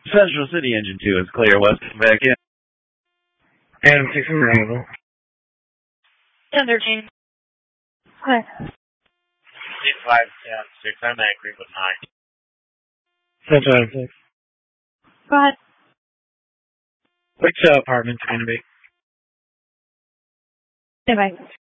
Central City Engine 2 is clear. West, come back in. Adam 6 available. 1013. Hi. 5, 6, I'm angry with 9. Central Adam 6. Go ahead. Which apartment's going to be? Anyway.